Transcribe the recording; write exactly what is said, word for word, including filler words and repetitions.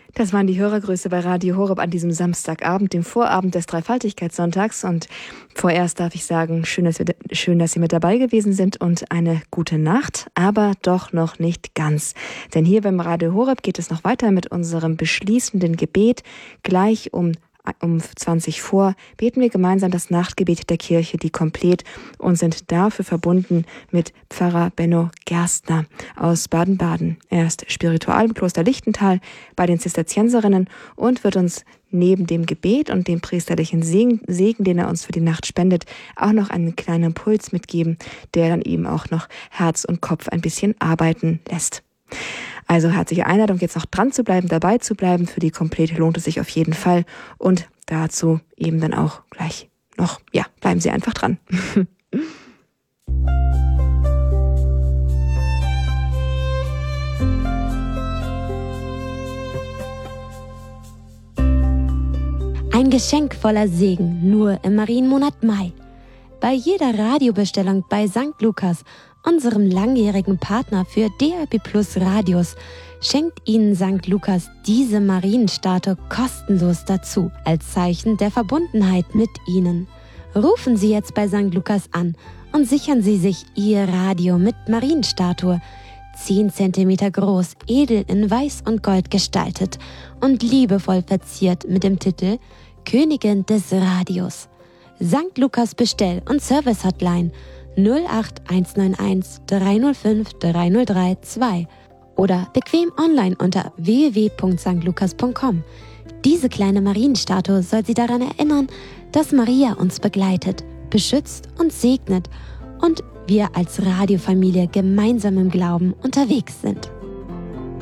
Das waren die Hörergrüße bei Radio Horeb an diesem Samstagabend, dem Vorabend des Dreifaltigkeitssonntags. Und vorerst darf ich sagen, schön, dass, wir, schön, dass Sie mit dabei gewesen sind und eine gute Nacht, aber doch noch nicht ganz. Denn hier beim Radio Horeb geht es noch weiter mit unserem beschließenden Gebet. Gleich um Um zwanzig vor beten wir gemeinsam das Nachtgebet der Kirche, die Komplett, und sind dafür verbunden mit Pfarrer Benno Gerstner aus Baden-Baden. Er ist Spiritual im Kloster Lichtental bei den Zisterzienserinnen und wird uns neben dem Gebet und dem priesterlichen Segen, Segen, den er uns für die Nacht spendet, auch noch einen kleinen Impuls mitgeben, der dann eben auch noch Herz und Kopf ein bisschen arbeiten lässt. Also herzliche Einladung, jetzt noch dran zu bleiben, dabei zu bleiben. Für die Komplett lohnt es sich auf jeden Fall. Und dazu eben dann auch gleich noch, ja, bleiben Sie einfach dran. Ein Geschenk voller Segen, nur im Marienmonat Mai. Bei jeder Radiobestellung bei Sankt Lukas, unserem langjährigen Partner für D A B Plus Radios, schenkt Ihnen Sankt Lukas diese Marienstatue kostenlos dazu, als Zeichen der Verbundenheit mit Ihnen. Rufen Sie jetzt bei Sankt Lukas an und sichern Sie sich Ihr Radio mit Marienstatue, zehn Zentimeter groß, edel in Weiß und Gold gestaltet und liebevoll verziert mit dem Titel Königin des Radios. Sankt Lukas Bestell- und Service-Hotline null acht eins neun eins drei null fünf drei null drei zwei oder bequem online unter w w w punkt sankt lukas punkt com. Diese kleine Marienstatue soll Sie daran erinnern, dass Maria uns begleitet, beschützt und segnet und wir als Radiofamilie gemeinsam im Glauben unterwegs sind.